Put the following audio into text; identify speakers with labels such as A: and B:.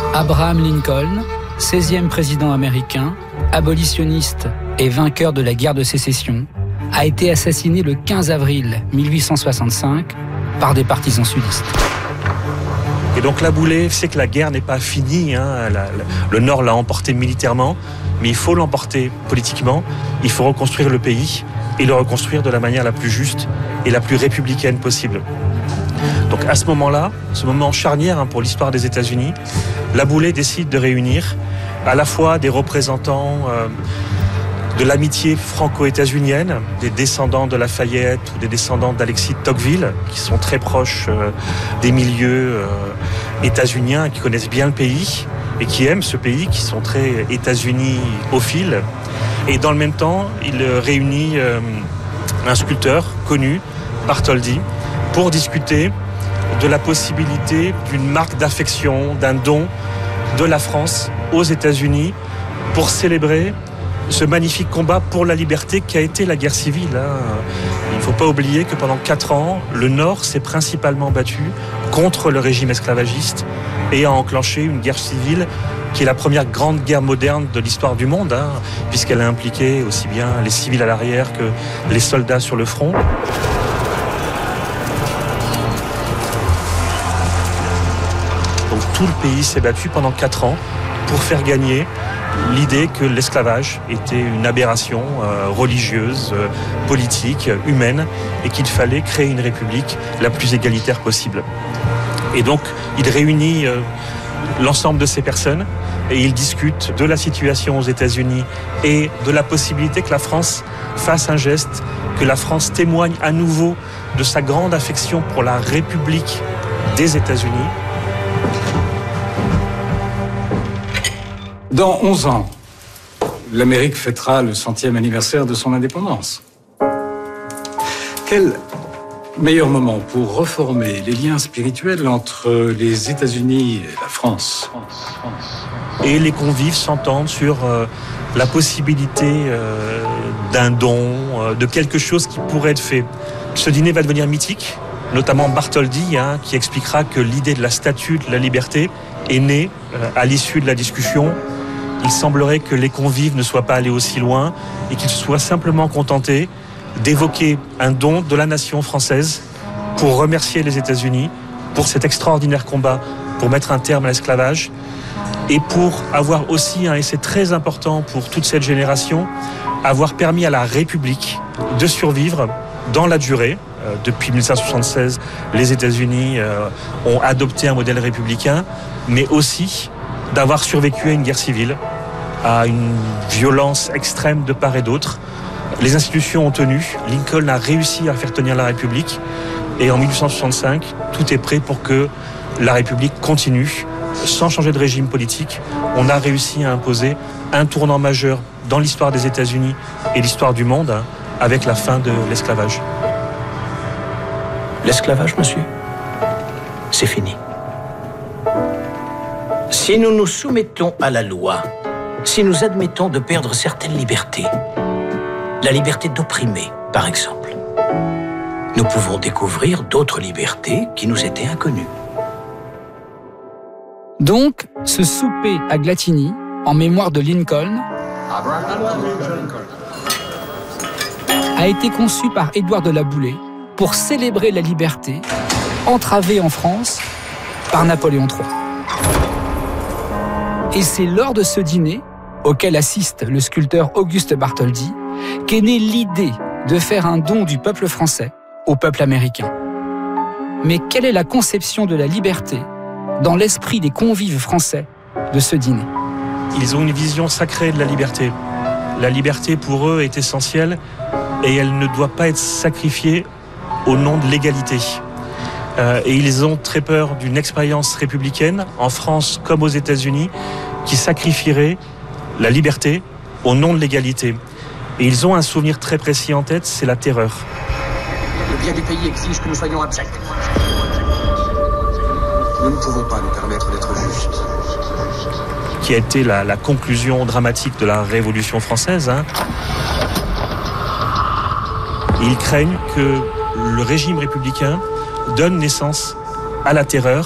A: Abraham Lincoln, 16e président américain, abolitionniste et vainqueur de la guerre de sécession, a été assassiné le 15 avril 1865 par des partisans sudistes.
B: Et donc La Boulée sait que la guerre n'est pas finie, le Nord l'a emporté militairement, mais il faut l'emporter politiquement, il faut reconstruire le pays et le reconstruire de la manière la plus juste et la plus républicaine possible. Donc à ce moment-là, ce moment charnière pour l'histoire des États-Unis, La Boulée décide de réunir à la fois des représentants de l'amitié franco-états-unienne, des descendants de Lafayette ou des descendants d'Alexis de Tocqueville, qui sont très proches des milieux états-uniens, qui connaissent bien le pays et qui aiment ce pays, qui sont très états-uniphiles. Et dans le même temps, il réunit un sculpteur connu, Bartholdi, pour discuter de la possibilité d'une marque d'affection, d'un don de la France aux États-Unis pour célébrer ce magnifique combat pour la liberté qui a été la guerre civile. Il ne faut pas oublier que pendant 4 ans, le Nord s'est principalement battu contre le régime esclavagiste et a enclenché une guerre civile qui est la première grande guerre moderne de l'histoire du monde, puisqu'elle a impliqué aussi bien les civils à l'arrière que les soldats sur le front. Donc tout le pays s'est battu pendant 4 ans pour faire gagner l'idée que l'esclavage était une aberration religieuse, politique, humaine, et qu'il fallait créer une république la plus égalitaire possible. Et donc, il réunit l'ensemble de ces personnes et il discute de la situation aux États-Unis et de la possibilité que la France fasse un geste, que la France témoigne à nouveau de sa grande affection pour la République des États-Unis.
C: Dans 11 ans, l'Amérique fêtera le 100e anniversaire de son indépendance. Quel meilleur moment pour reformer les liens spirituels entre les États-Unis et la France.
B: Et les convives s'entendent sur la possibilité d'un don, de quelque chose qui pourrait être fait. Ce dîner va devenir mythique, notamment Bartholdi, qui expliquera que l'idée de la statue de la liberté est née à l'issue de la discussion. Il semblerait que les convives ne soient pas allés aussi loin et qu'ils se soient simplement contentés d'évoquer un don de la nation française pour remercier les États-Unis pour cet extraordinaire combat pour mettre un terme à l'esclavage et pour avoir aussi, et c'est très important pour toute cette génération, avoir permis à la République de survivre dans la durée. Depuis 1976, les États-Unis ont adopté un modèle républicain, mais aussi d'avoir survécu à une guerre civile, à une violence extrême de part et d'autre. Les institutions ont tenu, Lincoln a réussi à faire tenir la République, et en 1865, tout est prêt pour que la République continue, sans changer de régime politique. On a réussi à imposer un tournant majeur dans l'histoire des États-Unis et l'histoire du monde, avec la fin de l'esclavage.
D: L'esclavage, monsieur, c'est fini. Si nous nous soumettons à la loi, si nous admettons de perdre certaines libertés, la liberté d'opprimer, par exemple, nous pouvons découvrir d'autres libertés qui nous étaient inconnues.
A: Donc, ce souper à Glatigny, en mémoire de Lincoln, a été conçu par Édouard de La Boulée pour célébrer la liberté entravée en France par Napoléon III. Et c'est lors de ce dîner, auquel assiste le sculpteur Auguste Bartholdi, qu'est née l'idée de faire un don du peuple français au peuple américain. Mais quelle est la conception de la liberté dans l'esprit des convives français de ce dîner?
B: Ils ont une vision sacrée de la liberté. La liberté pour eux est essentielle et elle ne doit pas être sacrifiée au nom de l'égalité. Et ils ont très peur d'une expérience républicaine, en France comme aux États-Unis, qui sacrifierait la liberté au nom de l'égalité. Et ils ont un souvenir très précis en tête, c'est la terreur.
E: Le bien du pays exige que nous soyons abjects. Nous ne pouvons pas nous permettre d'être justes.
B: Qui a été la conclusion dramatique de la Révolution française. Ils craignent que le régime républicain donne naissance à la terreur